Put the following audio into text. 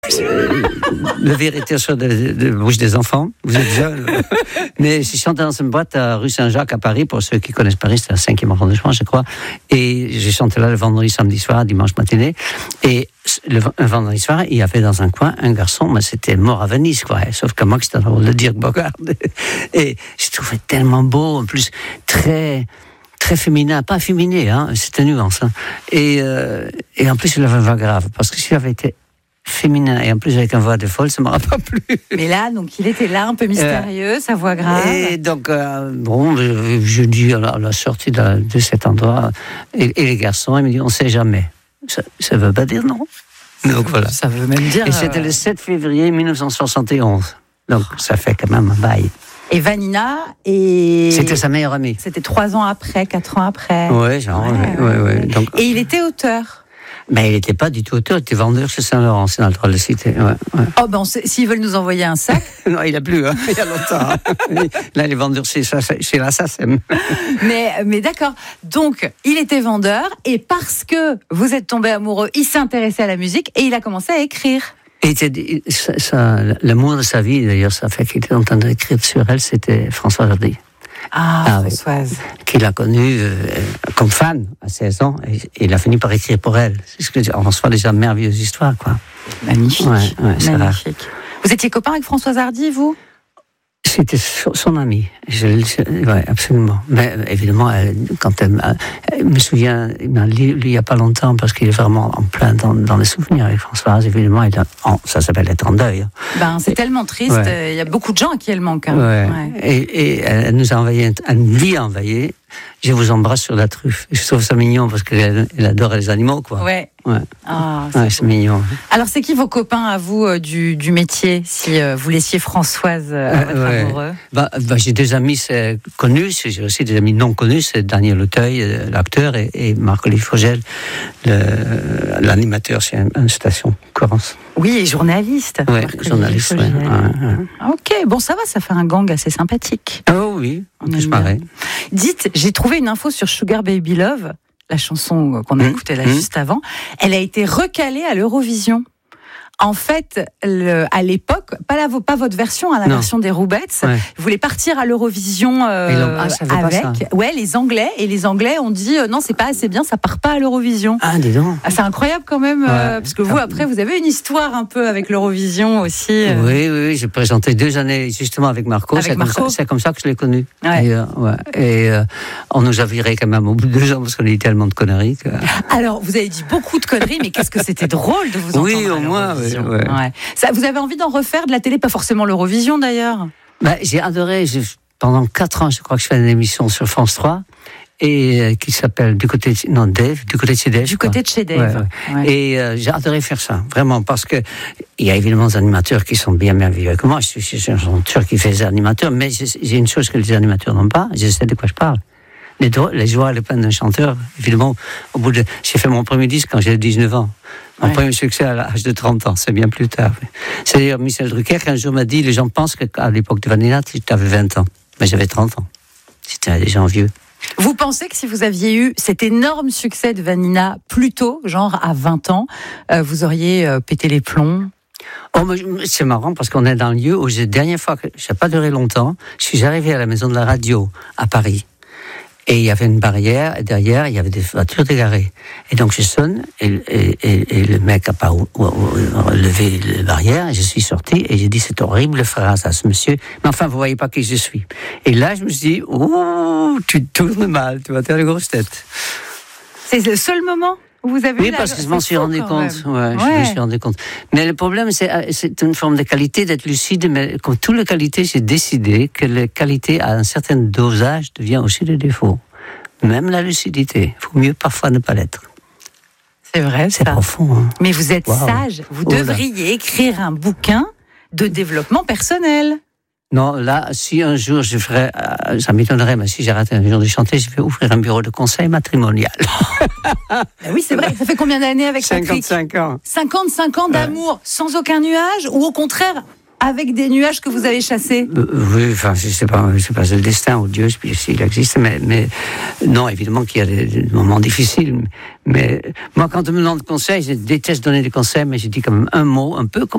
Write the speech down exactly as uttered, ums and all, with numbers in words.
euh, le vérité sur de, de, de bouche des enfants. Vous êtes jeune. Mais j'ai chanté dans une boîte à rue Saint-Jacques à Paris, pour ceux qui connaissent Paris, c'est à cinquième arrondissement, je crois. Et j'ai chanté là le vendredi, samedi soir, dimanche matinée. Et le, un vendredi soir, il y avait dans un coin un garçon, mais c'était mort à Venise, quoi. Sauf que moi, c'était drôle de dire Bogart. Et je trouvais tellement beau, en plus, très... très féminin, pas féminé, hein, c'était nuance. Hein. Et, euh, et en plus, il avait une voix grave, parce que s'il avait été féminin et en plus avec une voix de folle, ça ne m'aurait pas plu. Mais là, donc, il était là, un peu mystérieux, euh, sa voix grave. Et donc, euh, bon, je, je dis à la, à la sortie de, de cet endroit, et, et les garçons, ils me disent, on ne sait jamais. Ça ne veut pas dire non. Donc voilà. Ça veut même dire... Et c'était euh... le sept février mille neuf cent soixante et onze. Donc, ça fait quand même un bail. Et Vanina, et... C'était sa meilleure amie. C'était trois ans après, quatre ans après. Ouais, genre, ouais, ouais, ouais, ouais. Donc... Et il était auteur. Mais il n'était pas du tout auteur, il était vendeur chez Saint-Laurent, c'est dans le droit de le citer. Ouais, ouais. Oh ben, s'ils veulent nous envoyer un sac... Non, il n'a plus, hein, il y a longtemps. Hein. Là, il est vendeur chez, chez la S A C E M. Mais, mais d'accord, donc il était vendeur, et parce que vous êtes tombé amoureux, il s'est intéressé à la musique, et il a commencé à écrire. Et ça, ça, l'amour de sa vie, d'ailleurs, ça fait qu'il était en train d'écrire sur elle, c'était Françoise Hardy. Ah, ah Françoise. Oui, qu'il a connue euh, comme fan à seize ans, et, et il a fini par écrire pour elle. C'est ce que on reçoit déjà merveilleuse histoire, quoi. Magnifique. Ouais, ouais, magnifique. Vous étiez copain avec Françoise Hardy, vous ? C'était son amie, je, je, ouais, absolument. Mais évidemment, elle, quand elle, elle me souvient, il m'a lu il n'y a pas longtemps, parce qu'il est vraiment en plein dans, dans les souvenirs avec Françoise, évidemment, il a, oh, ça s'appelle être en deuil. Ben, c'est et, tellement triste, ouais. Il y a beaucoup de gens à qui elle manque. Hein. Ouais. Ouais. Et, et elle nous a envoyé, elle lui a envoyé, je vous embrasse sur la truffe. Je trouve ça mignon, parce qu'elle elle adore les animaux, quoi. Ouais. Ouais, ah, c'est, ouais, c'est mignon. Alors, c'est qui vos copains à vous euh, du, du métier, si euh, vous laissiez Françoise euh, à votre ouais. amoureux ? bah, bah, j'ai des amis c'est, connus, j'ai aussi des amis non connus, c'est Daniel Auteuil, euh, l'acteur, et, et Marc-Olivier Fogel, le, l'animateur chez une station Corrence. Oui, et journaliste. Oui, journaliste. Ouais, ouais, ouais. Ok, bon, ça va, ça fait un gang assez sympathique. Oh oui, on je pareil. Dites, j'ai trouvé une info sur Sugar Baby Love, la chanson qu'on a mmh, écoutée là mmh. juste avant. Elle a été recalée à l'Eurovision. En fait, le, à l'époque, pas, la, pas votre version, hein, la non. version des Roubettes, ouais. Vous voulez partir à l'Eurovision euh, ah, avec ouais, les Anglais, et les Anglais ont dit euh, non, c'est pas assez bien, ça part pas à l'Eurovision. Ah, dis donc. Ah, c'est incroyable quand même, ouais. euh, parce que vous, après, vous avez une histoire un peu avec l'Eurovision aussi. Euh... Oui, oui, oui, j'ai présenté deux années justement avec Marco. Avec c'est, Marco. Comme ça, c'est comme ça que je l'ai connu. Ouais. Et, euh, ouais. et euh, on nous a virés quand même au bout de deux ans parce qu'on a dit tellement de conneries. Que... Alors, vous avez dit beaucoup de conneries, mais qu'est-ce que c'était drôle de vous entendre. Oui, au moins. Oui, ouais. Ouais. Ça, vous avez envie d'en refaire de la télé, pas forcément l'Eurovision d'ailleurs. Bah, j'ai adoré, j'ai, pendant quatre ans, je crois que je fais une émission sur France trois, et euh, qui s'appelle du côté de, non, Dave, du côté de chez Dave. Du côté de chez Dave. Ouais, ouais. Ouais. Et euh, j'ai adoré faire ça, vraiment, parce que il y a évidemment des animateurs qui sont bien merveilleux que moi. Je suis, je suis un chanteur qui fait des animateurs, mais j'ai, j'ai une chose que les animateurs n'ont pas, je sais de quoi je parle. Les, les joies et les peines d'un chanteur, évidemment, au bout de, j'ai fait mon premier disque quand j'avais dix-neuf ans. Mon ouais. premier succès à l'âge de trente ans, c'est bien plus tard. C'est d'ailleurs Michel Drucker qui un jour m'a dit, les gens pensent qu'à l'époque de Vanilla, tu avais vingt ans. Mais j'avais trente ans. C'était des gens vieux. Vous pensez que si vous aviez eu cet énorme succès de Vanilla plus tôt, genre à vingt ans, euh, vous auriez euh, pété les plombs ? Oh, mais c'est marrant parce qu'on est dans le lieu où, la dernière fois, que je n'ai pas duré longtemps, je suis arrivé à la maison de la radio à Paris. Et il y avait une barrière, et derrière, il y avait des voitures dégarées. Et donc, je sonne, et, et, et, et le mec n'a pas levé la barrière, et je suis sorti, et j'ai dit, cette horrible phrase à ce monsieur, mais enfin, vous voyez pas qui je suis. Et là, je me suis dit, oh, tu tournes mal, tu vas faire les grosses têtes. C'est le seul moment où vous avez Oui, la... parce que je m'en suis rendu compte. Ouais, ouais. Je me suis rendu compte. Mais le problème, c'est, c'est une forme de qualité d'être lucide, mais comme toutes les qualités, j'ai décidé que la qualité à un certain dosage devient aussi des défauts. Même la lucidité. Il faut mieux parfois ne pas l'être. C'est vrai, c'est ça. profond. Hein. Mais vous êtes wow. sage. Vous oh devriez écrire un bouquin de développement personnel. Non, là, si un jour je ferais, euh, ça m'étonnerait, mais si j'arrête un jour de chanter, je vais ouvrir un bureau de conseil matrimonial. Ben oui, c'est vrai. Ça fait combien d'années avec Patrick ? cinquante-cinq ans. cinquante-cinq ans d'amour, ouais. Sans aucun nuage, ou au contraire, avec des nuages que vous avez chassés ? euh, Oui, enfin, je sais pas, je sais pas, c'est le destin ou Dieu, s'il existe, mais, mais non, évidemment qu'il y a des, des moments difficiles. Mais moi, quand on me demande conseil, je déteste donner des conseils, mais je dis quand même un mot, un peu comme